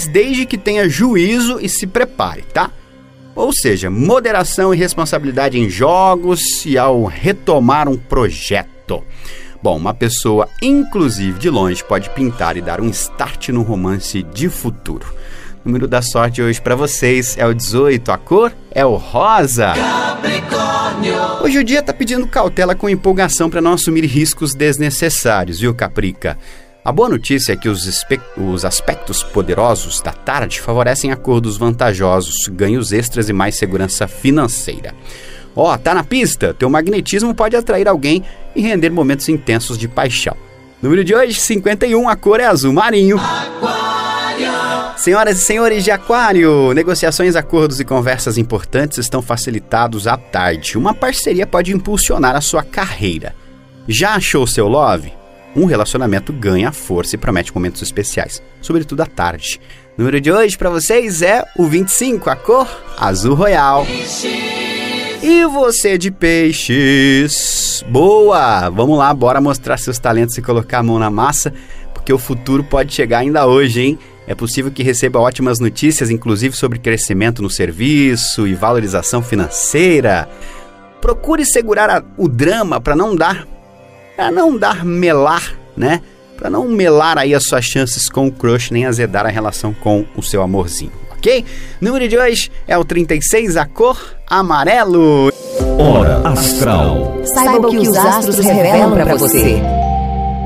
mas desde que tenha juízo e se prepare, tá? Ou seja, moderação e responsabilidade em jogos e ao retomar um projeto. Bom, uma pessoa, inclusive de longe, pode pintar e dar um start no romance de futuro. O número da sorte hoje para vocês é o 18, a cor é o rosa. Capricórnio. Hoje o dia tá pedindo cautela com empolgação para não assumir riscos desnecessários, viu, Caprica? A boa notícia é que os aspectos poderosos da tarde favorecem acordos vantajosos, ganhos extras e mais segurança financeira. Tá na pista? Teu magnetismo pode atrair alguém e render momentos intensos de paixão. Número de hoje, 51, a cor é azul marinho. Senhoras e senhores de Aquário, negociações, acordos e conversas importantes estão facilitados à tarde. Uma parceria pode impulsionar a sua carreira. Já achou seu love? Um relacionamento ganha força e promete momentos especiais, sobretudo à tarde. O número de hoje para vocês é o 25, a cor azul royal. E você de peixes? Boa! Vamos lá, bora mostrar seus talentos e colocar a mão na massa, porque o futuro pode chegar ainda hoje, hein? É possível que receba ótimas notícias, inclusive sobre crescimento no serviço e valorização financeira. Procure segurar o drama para não dar melar, né? Para não melar aí as suas chances com o crush, nem azedar a relação com o seu amorzinho, ok? Número de hoje é o 36, a cor amarelo. Hora Astral. Saiba o que os astros revelam para você.